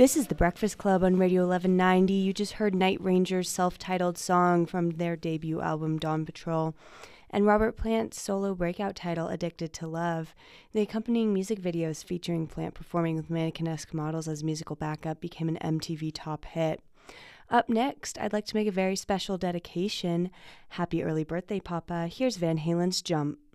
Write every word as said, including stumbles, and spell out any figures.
This is The Breakfast Club on Radio eleven ninety. You just heard Night Ranger's self-titled song from their debut album, Dawn Patrol, and Robert Plant's solo breakout title, Addicted to Love. The accompanying music videos featuring Plant performing with mannequin-esque models as musical backup became an M T V top hit. Up next, I'd like to make a very special dedication. Happy early birthday, Papa. Here's Van Halen's Jump.